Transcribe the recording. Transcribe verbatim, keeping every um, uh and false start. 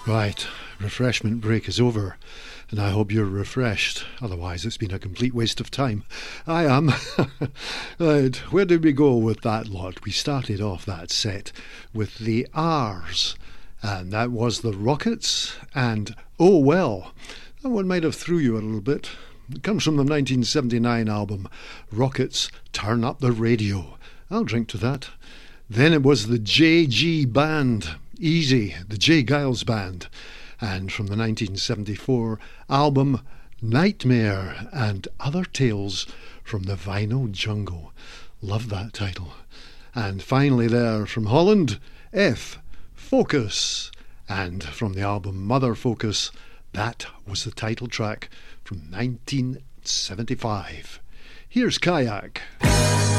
Right, refreshment break is over, and I hope you're refreshed. Otherwise, it's been a complete waste of time. I am. Right, where did we go with that lot? We started off that set with the R's, and that was the Rockets and Oh Well. That one might have threw you a little bit. It comes from the nineteen seventy-nine album Rockets Turn Up the Radio. I'll drink to that. Then it was the J G Band, Easy, the J. Giles Band, and from the nineteen seventy-four album Nightmare and Other Tales from the Vinyl Jungle. Love that title. And finally there from Holland, F, Focus, and from the album Mother Focus, that was the title track from nineteen seventy-five. Here's Kayak.